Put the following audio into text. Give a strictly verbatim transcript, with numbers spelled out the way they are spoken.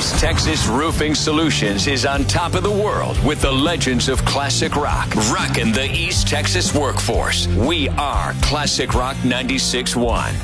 East Texas Roofing Solutions is on top of the world with the legends of classic rock, rocking the East Texas workforce. We are Classic Rock ninety-six point one.